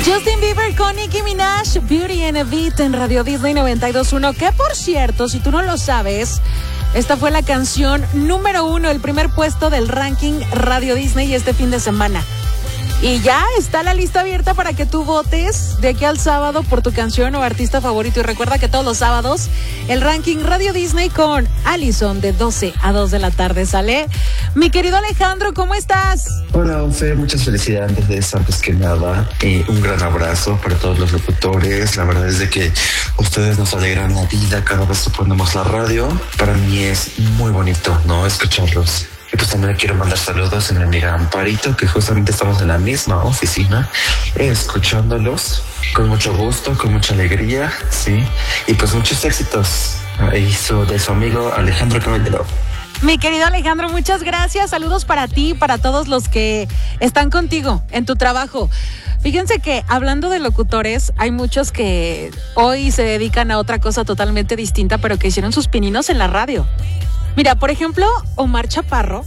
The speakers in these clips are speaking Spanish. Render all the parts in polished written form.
Justin Bieber con Nicki Minaj, Beauty and a Beat en Radio Disney 92.1. Que por cierto, si tú no lo sabes, esta fue la canción número 1, el primer puesto del ranking Radio Disney este fin de semana. Y ya está la lista abierta para que tú votes de aquí al sábado por tu canción o artista favorito. Y recuerda que todos los sábados el ranking Radio Disney con Allison de 12 a 2 de la tarde sale. Mi querido Alejandro, ¿cómo estás? Hola, Ofe, muchas felicidades antes que nada. Un gran abrazo para todos los locutores. La verdad es de que ustedes nos alegran la vida cada vez que ponemos la radio. Para mí es muy bonito, ¿no? Escucharlos. Y pues también le quiero mandar saludos a mi amiga Amparito, que justamente estamos en la misma oficina, escuchándolos con mucho gusto, con mucha alegría, sí. Y pues muchos éxitos. De su amigo Alejandro Caballero. Mi querido Alejandro, muchas gracias. Saludos para ti y para todos los que están contigo en tu trabajo. Fíjense que hablando de locutores, hay muchos que hoy se dedican a otra cosa totalmente distinta, pero que hicieron sus pininos en la radio. Mira, por ejemplo, Omar Chaparro,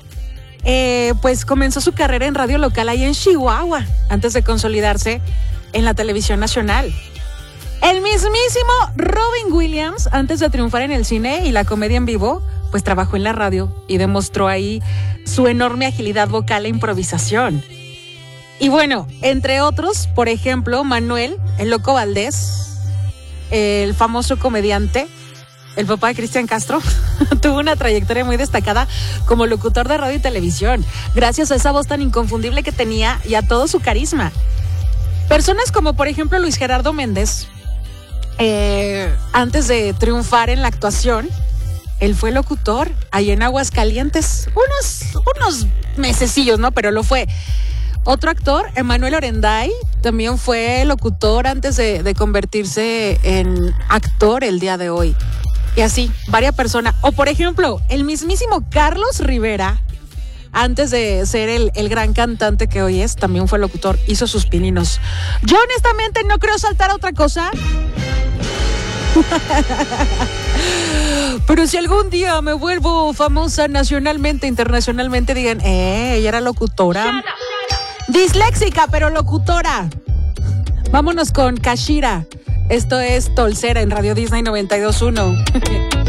pues comenzó su carrera en radio local ahí en Chihuahua, antes de consolidarse en la televisión nacional. El mismísimo Robin Williams, antes de triunfar en el cine y la comedia en vivo, pues trabajó en la radio y demostró ahí su enorme agilidad vocal e improvisación. Y bueno, entre otros, por ejemplo, Manuel, el Loco Valdés, el famoso comediante, el papá de Cristian Castro, tuvo una trayectoria muy destacada como locutor de radio y televisión, gracias a esa voz tan inconfundible que tenía y a todo su carisma. Personas como, por ejemplo, Luis Gerardo Méndez, antes de triunfar en la actuación, él fue locutor ahí en Aguascalientes, unos mesecillos, ¿no? Pero lo fue. Otro actor, Emanuel Orenday, también fue locutor antes de convertirse en actor el día de hoy. Y así, varias personas. O por ejemplo, el mismísimo Carlos Rivera, antes de ser el gran cantante que hoy es, también fue locutor, hizo sus pininos. Yo honestamente no creo saltar a otra cosa. Pero si algún día me vuelvo famosa nacionalmente, internacionalmente, digan, ella era locutora. Disléxica, pero locutora. Vámonos con Kashira. Esto es Tolsera en Radio Disney 92.1.